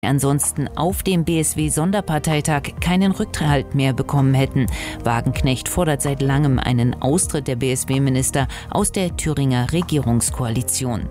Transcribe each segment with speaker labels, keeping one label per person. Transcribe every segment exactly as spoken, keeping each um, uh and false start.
Speaker 1: ansonsten auf dem B S W-Sonderparteitag keinen Rückhalt mehr bekommen hätten. Wagenknecht fordert seit langem einen Austritt der B S W-Minister aus der Thüringer Regierungskoalition.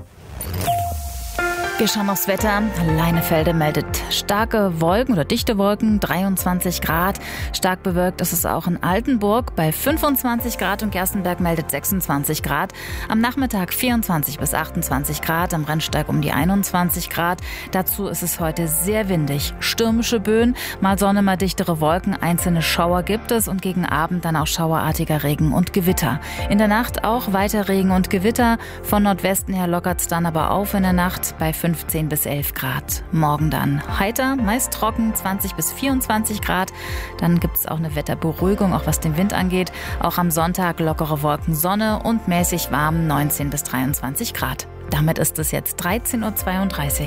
Speaker 2: Wir schauen aufs Wetter. Leinefelde meldet starke Wolken oder dichte Wolken, dreiundzwanzig Grad. Stark bewölkt ist es auch in Altenburg bei fünfundzwanzig Grad und Gerstenberg meldet sechsundzwanzig Grad. Am Nachmittag vierundzwanzig bis achtundzwanzig Grad, am Rennsteig um die einundzwanzig Grad. Dazu ist es heute sehr windig. Stürmische Böen, mal Sonne, mal dichtere Wolken, einzelne Schauer gibt es und gegen Abend dann auch schauerartiger Regen und Gewitter. In der Nacht auch weiter Regen und Gewitter. Von Nordwesten her lockert es dann aber auf in der Nacht bei fünfzehn bis elf Grad. Morgen dann heiter, meist trocken, zwanzig bis vierundzwanzig Grad. Dann gibt es auch eine Wetterberuhigung, auch was den Wind angeht. Auch am Sonntag lockere Wolken, Sonne und mäßig warm, neunzehn bis dreiundzwanzig Grad. Damit ist es jetzt dreizehn Uhr zweiunddreißig.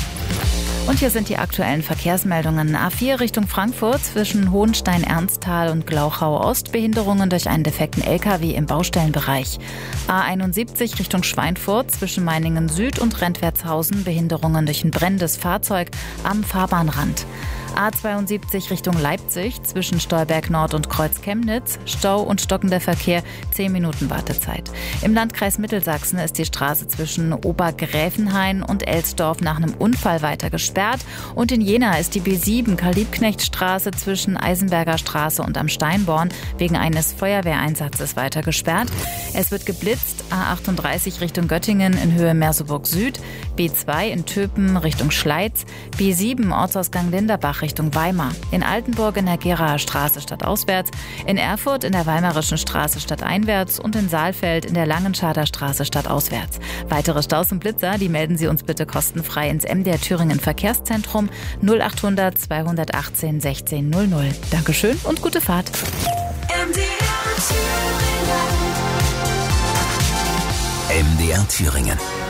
Speaker 2: Und hier sind die aktuellen Verkehrsmeldungen. A vier Richtung Frankfurt zwischen Hohenstein-Ernsthal und Glauchau-Ost. Behinderungen durch einen defekten L K W im Baustellenbereich. A einundsiebzig Richtung Schweinfurt zwischen Meiningen Süd und Rentwertshausen. Behinderungen durch ein brennendes Fahrzeug am Fahrbahnrand. A zweiundsiebzig Richtung Leipzig zwischen Stolberg Nord und Kreuz Chemnitz. Stau und stockender Verkehr, zehn Minuten Wartezeit. Im Landkreis Mittelsachsen ist die Straße zwischen Obergräfenhain und Elsdorf nach einem Unfall weiter gesperrt. Und in Jena ist die B sieben Karl-Liebknecht-Straße zwischen Eisenberger Straße und am Steinborn wegen eines Feuerwehreinsatzes weiter gesperrt. Es wird geblitzt. A achtunddreißig Richtung Göttingen in Höhe Merseburg Süd. B zwei in Töpen Richtung Schleiz. B sieben Ortsausgang Linderbach Richtung Weimar. In Altenburg in der Geraer Straße stadtauswärts. In Erfurt in der Weimarischen Straße stadteinwärts und in Saalfeld in der Langenschader Straße stadtauswärts. Weitere Staus und Blitzer, die melden Sie uns bitte kostenfrei ins M D R Thüringen Verkehrszentrum null achthundert zweihundertachtzehn sechzehn null null. Dankeschön und gute Fahrt.
Speaker 3: M D R Thüringen.
Speaker 4: M D R Thüringen.